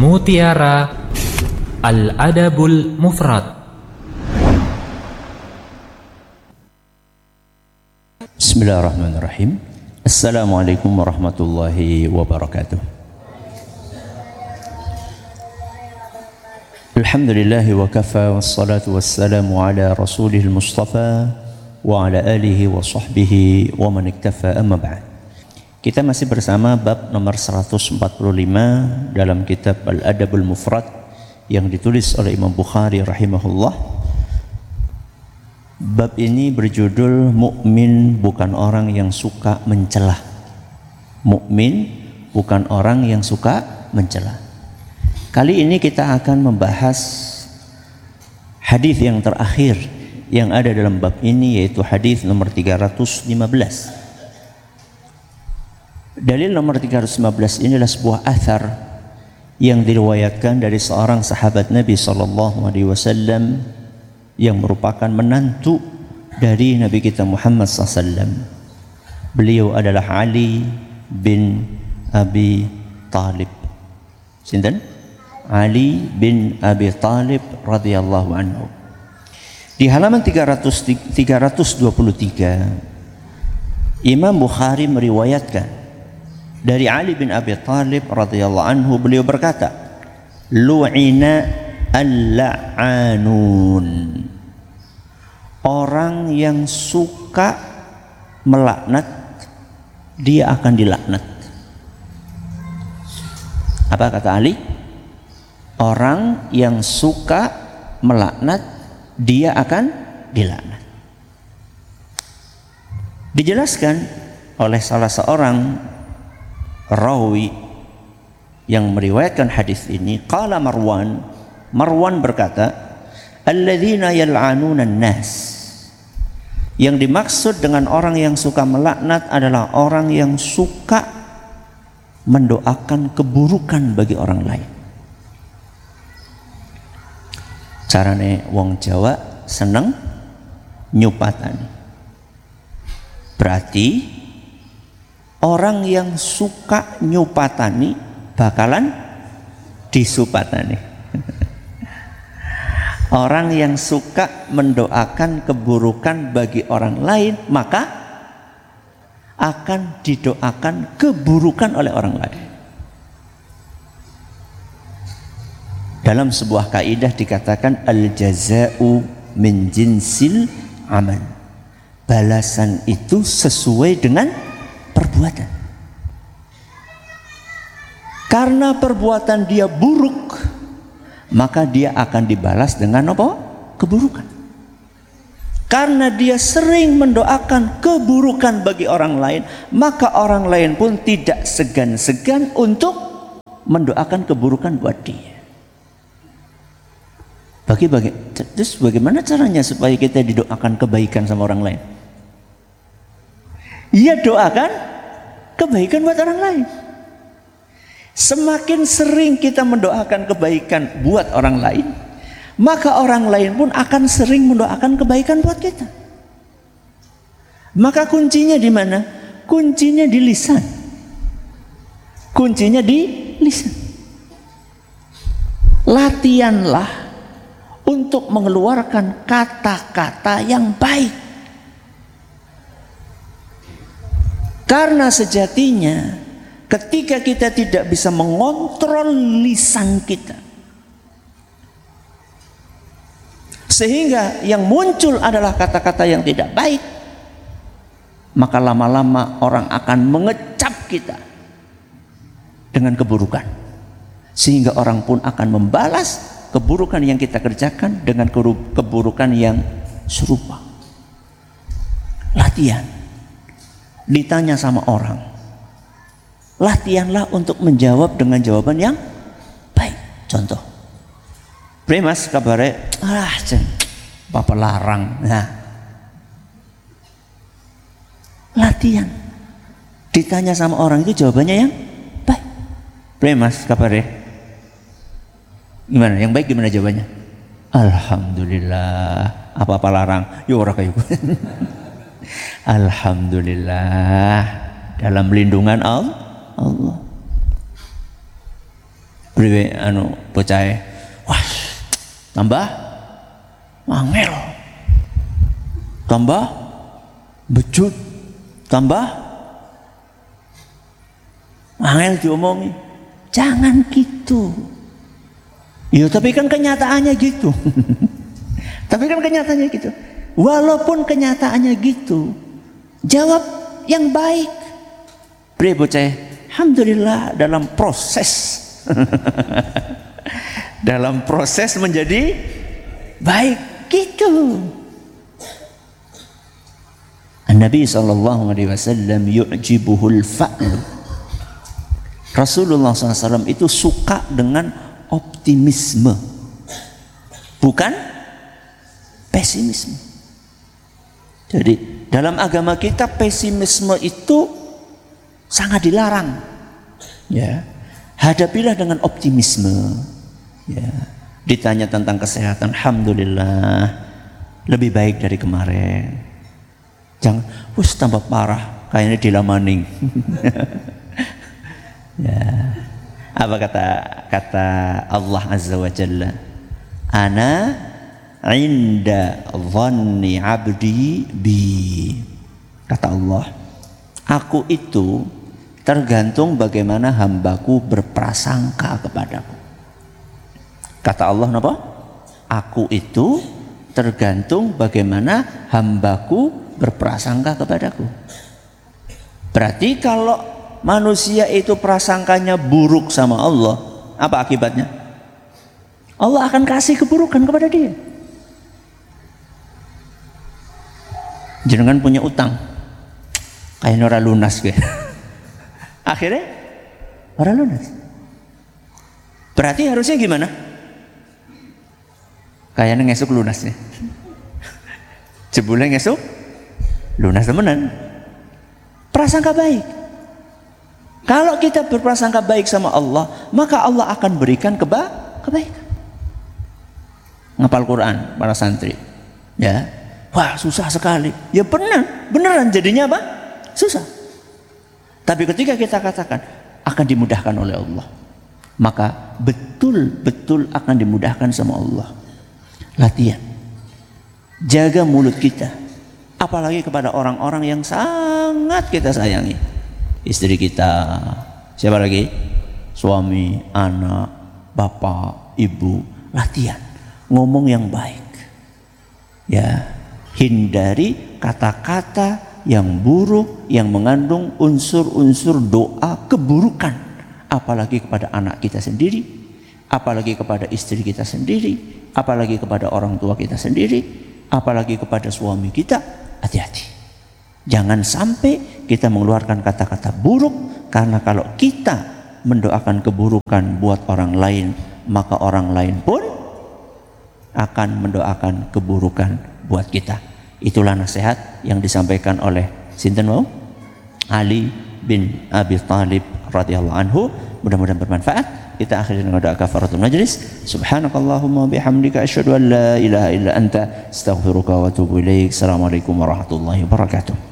Mutiara Al-Adabul Mufrad. Bismillahirrahmanirrahim. Assalamualaikum warahmatullahi wabarakatuh. Alhamdulillahi wa kafa, wassalatu wassalamu ala rasulihil mustafa wa ala alihi wa sahbihi wa man iktafa, amma ba'd. Kita masih bersama bab nomor 145 dalam kitab Al-Adabul Mufrad yang ditulis oleh Imam Bukhari rahimahullah. Bab ini berjudul Mukmin bukan orang yang suka mencela. Mukmin bukan orang yang suka mencela. Kali ini kita akan membahas hadis yang terakhir yang ada dalam bab ini, yaitu hadis nomor 315. Dalil nomor 315 inilah sebuah athar yang diriwayatkan dari seorang sahabat Nabi SAW yang merupakan menantu dari Nabi kita Muhammad SAW. Beliau adalah Ali bin Abi Talib. Sinten? Ali bin Abi Talib radhiyallahu anhu. Di halaman 323 Imam Bukhari meriwayatkan dari Ali bin Abi Talib radhiyallahu anhu, beliau berkata, lu'ina al-la'anun. Orang yang suka melaknat, dia akan dilaknat. Apa kata Ali? Orang yang suka melaknat, dia akan dilaknat. Dijelaskan oleh salah seorang rawi yang meriwayatkan hadis ini, qala Marwan berkata, alladzina yal'anuna an-nas. Yang dimaksud dengan orang yang suka melaknat adalah orang yang suka mendoakan keburukan bagi orang lain. Carane wong Jawa seneng nyupatani. Berarti orang yang suka nyupatani bakalan disupatani. Orang yang suka mendoakan keburukan bagi orang lain, maka akan didoakan keburukan oleh orang lain. Dalam sebuah kaidah dikatakan al-jaza'u min jinsil amal. Balasan itu sesuai dengan perbuatan. Karena perbuatan dia buruk, maka dia akan dibalas dengan apa? Keburukan. Karena dia sering mendoakan keburukan bagi orang lain, maka orang lain pun tidak segan-segan untuk mendoakan keburukan buat dia. Terus bagaimana caranya supaya kita didoakan kebaikan sama orang lain? Ya, doakan kebaikan buat orang lain. Semakin sering kita mendoakan kebaikan buat orang lain, maka orang lain pun akan sering mendoakan kebaikan buat kita. Maka kuncinya di mana? Kuncinya di lisan. Kuncinya di lisan. Latihanlah untuk mengeluarkan kata-kata yang baik. Karena sejatinya ketika kita tidak bisa mengontrol lisan kita, sehingga yang muncul adalah kata-kata yang tidak baik, maka lama-lama orang akan mengecap kita dengan keburukan, sehingga orang pun akan membalas keburukan yang kita kerjakan dengan keburukan yang serupa. Latihan. Ditanya sama orang, latihanlah untuk menjawab dengan jawaban yang baik. Contoh, "Bre mas kabare?" Papa larang. Nah, latihan. Ditanya sama orang itu jawabannya yang baik. "Bre mas kabare?" Gimana? Yang baik gimana jawabannya? Alhamdulillah. Apa-apa larang? Yo ora kayu. Alhamdulillah, dalam lindungan Allah. Priwe bocah wah tambah angel, tambah bejut, tambah angel diomongi. Jangan gitu. Ya tapi kan kenyataannya gitu. Tapi kan kenyataannya gitu. Walaupun kenyataannya gitu, jawab yang baik. Priwe bocah, alhamdulillah dalam proses dalam proses menjadi baik gitu. Nabi sallallahu alaihi wasallam yu'jibuhul fa'l. Rasulullah SAW itu suka dengan optimisme, bukan pesimisme. Jadi dalam agama kita pesimisme itu sangat dilarang. Ya, hadapilah dengan optimisme. Ya, ditanya tentang kesehatan, alhamdulillah lebih baik dari kemarin. Jangan, wus tambah parah, kayaknya dilamaning. Ya, apa kata Allah Azza wa Jalla? Ana inda dhanni abdi bi. Kata Allah, aku itu tergantung bagaimana hambaku berprasangka kepadaku. Kata Allah napa? Aku itu tergantung bagaimana hambaku berprasangka kepadaku. Berarti kalau manusia itu prasangkanya buruk sama Allah, apa akibatnya? Allah akan kasih keburukan kepada dia. Jenengan punya utang, kayaknya ora lunas gue. Akhirnya ora lunas. Berarti harusnya gimana? Kayaknya ngesuk lunas nih. Jebule ngesuk lunas temenan. Prasangka baik. Kalau kita berprasangka baik sama Allah, maka Allah akan berikan kebaikan. Ngapal Quran para santri, ya, wah susah sekali. Ya beneran jadinya apa? Susah. Tapi ketika kita katakan akan dimudahkan oleh Allah, maka betul-betul akan dimudahkan sama Allah. Latihan, jaga mulut kita, apalagi kepada orang-orang yang sangat kita sayangi. Istri kita, siapa lagi? Suami, anak, bapak, ibu. Latihan ngomong yang baik. Ya, hindari kata-kata yang buruk yang mengandung unsur-unsur doa keburukan, apalagi kepada anak kita sendiri, apalagi kepada istri kita sendiri, apalagi kepada orang tua kita sendiri, apalagi kepada suami kita. Hati-hati. Jangan sampai kita mengeluarkan kata-kata buruk, karena kalau kita mendoakan keburukan buat orang lain, maka orang lain pun akan mendoakan keburukan buat kita. Itulah nasihat yang disampaikan oleh sinten wau? Ali bin Abi Thalib radhiyallahu anhu. Mudah-mudahan bermanfaat. Kita akhiri dengan doa kafaratul majlis. Subhanakallahumma bihamdika asyhadu an la ilaha illa anta astaghfiruka wa atubu ilaik. Assalamualaikum warahmatullahi wabarakatuh.